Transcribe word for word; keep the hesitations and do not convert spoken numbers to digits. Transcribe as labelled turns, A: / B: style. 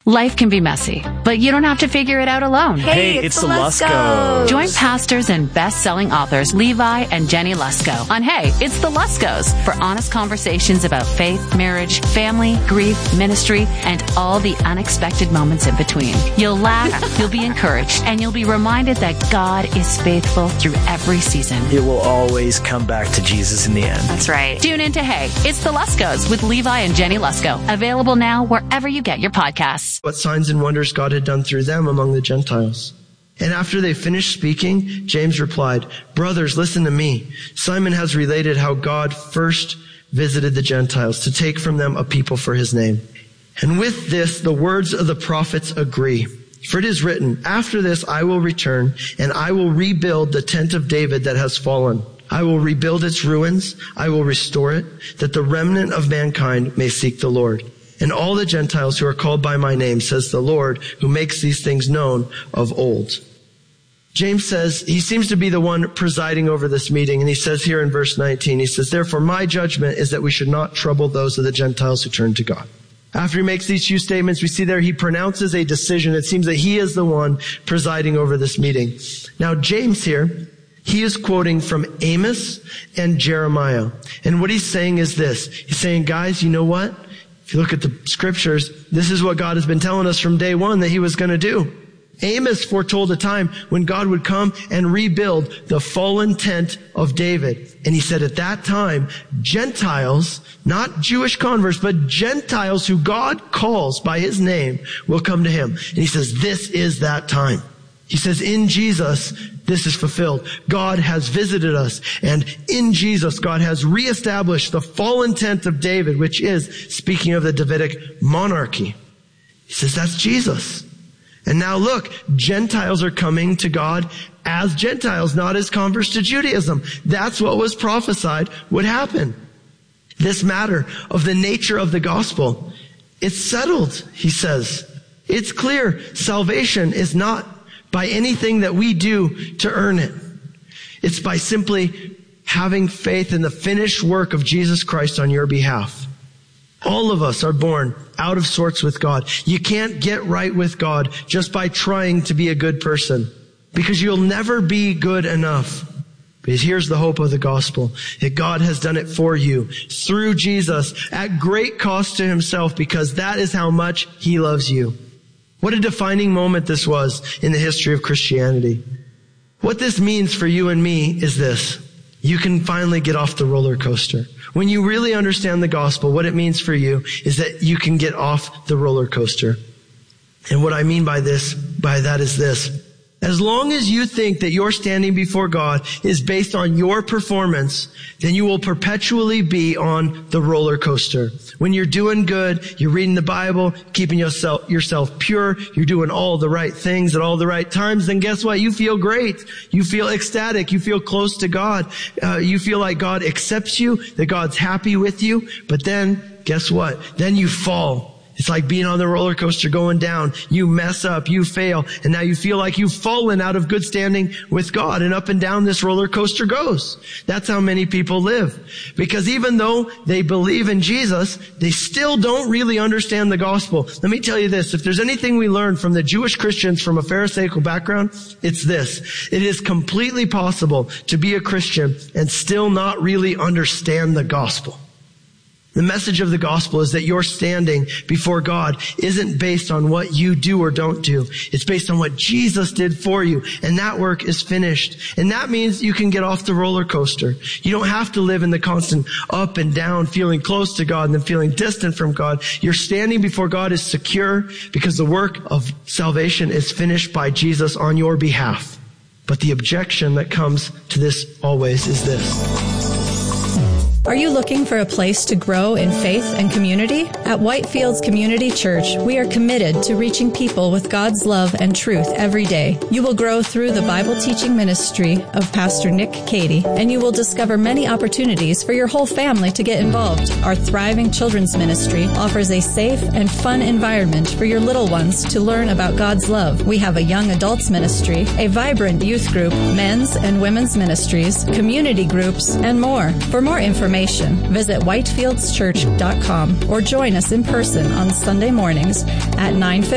A: Life can be messy, but you don't have to figure it out alone.
B: Hey, hey it's, it's the Luskos.
A: Join pastors and best-selling authors Levi and Jenny Lusko on Hey, It's the Luskos for honest conversations about faith, marriage, family, grief, ministry, and all the unexpected moments in between. You'll laugh, you'll be encouraged, and you'll be reminded that God is faithful through every season.
B: It will always come back to Jesus in the end.
A: That's right. Tune in to Hey, It's the Luskos with Levi and Jenny Lusko. Available now wherever you get your podcasts.
C: What signs and wonders God had done through them among the Gentiles. And after they finished speaking, James replied, "Brothers, listen to me. Simon has related how God first visited the Gentiles to take from them a people for his name. And with this, the words of the prophets agree. For it is written, after this I will return, and I will rebuild the tent of David that has fallen. I will rebuild its ruins. I will restore it, that the remnant of mankind may seek the Lord. And all the Gentiles who are called by my name, says the Lord, who makes these things known of old." James says, he seems to be the one presiding over this meeting, and he says here in verse nineteen, he says, "Therefore my judgment is that we should not trouble those of the Gentiles who turn to God." After he makes these few statements, we see there he pronounces a decision. It seems that he is the one presiding over this meeting. Now James here, he is quoting from Amos and Jeremiah. And what he's saying is this. He's saying, guys, you know what? If you look at the scriptures, this is what God has been telling us from day one that he was going to do. Amos foretold a time when God would come and rebuild the fallen tent of David. And he said at that time, Gentiles, not Jewish converts, but Gentiles who God calls by his name will come to him. And he says, this is that time. He says, in Jesus, this is fulfilled. God has visited us, and in Jesus, God has reestablished the fallen tent of David, which is, speaking of the Davidic monarchy. He says, that's Jesus. And now look, Gentiles are coming to God as Gentiles, not as converts to Judaism. That's what was prophesied would happen. This matter of the nature of the gospel, it's settled, he says. It's clear. Salvation is not by anything that we do to earn it. It's by simply having faith in the finished work of Jesus Christ on your behalf. All of us are born out of sorts with God. You can't get right with God just by trying to be a good person, because you'll never be good enough. Because here's the hope of the gospel, that God has done it for you through Jesus at great cost to himself, because that is how much he loves you. What a defining moment this was in the history of Christianity. What this means for you and me is this. You can finally get off the roller coaster. When you really understand the gospel, what it means for you is that you can get off the roller coaster. And what I mean by this, by that is this. As long as you think that your standing before God is based on your performance, then you will perpetually be on the roller coaster. When you're doing good, you're reading the Bible, keeping yourself, yourself pure, you're doing all the right things at all the right times, then guess what? You feel great. You feel ecstatic. You feel close to God. Uh, you feel like God accepts you, that God's happy with you. But then, guess what? Then you fall. It's like being on the roller coaster going down. You mess up, you fail, and now you feel like you've fallen out of good standing with God, and up and down this roller coaster goes. That's how many people live. Because even though they believe in Jesus, they still don't really understand the gospel. Let me tell you this, if there's anything we learn from the Jewish Christians from a Pharisaical background, it's this. It is completely possible to be a Christian and still not really understand the gospel. The message of the gospel is that your standing before God isn't based on what you do or don't do. It's based on what Jesus did for you, and that work is finished. And that means you can get off the roller coaster. You don't have to live in the constant up and down, feeling close to God and then feeling distant from God. Your standing before God is secure because the work of salvation is finished by Jesus on your behalf. But the objection that comes to this always is this.
D: Are you looking for a place to grow in faith and community? At Whitefields Community Church, we are committed to reaching people with God's love and truth every day. You will grow through the Bible teaching ministry of Pastor Nick Cady, and you will discover many opportunities for your whole family to get involved. Our thriving children's ministry offers a safe and fun environment for your little ones to learn about God's love. We have a young adults ministry, a vibrant youth group, men's and women's ministries, community groups, and more. For more information, visit whitefields church dot com or join us in person on Sunday mornings at nine fifteen